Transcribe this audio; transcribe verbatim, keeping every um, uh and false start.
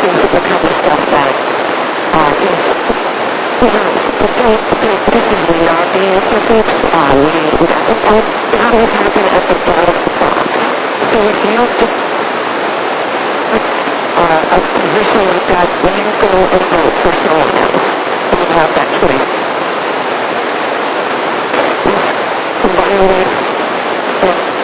the kind of stuff that uh, is, you know, don't, don't, this is not the answer, folks. Uh, we, we don't, it always happen at the bottom of the box. So if you uh, a position like that, when you go and vote for someone else, you have that choice. Combined with